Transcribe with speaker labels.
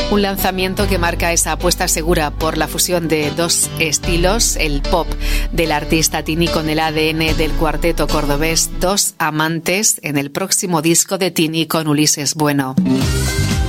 Speaker 1: Un lanzamiento que marca esa apuesta segura por la fusión de dos estilos, el pop del artista Tini con el ADN del cuarteto cordobés Dos Amantes, en el próximo disco de Tini con Ulises Bueno.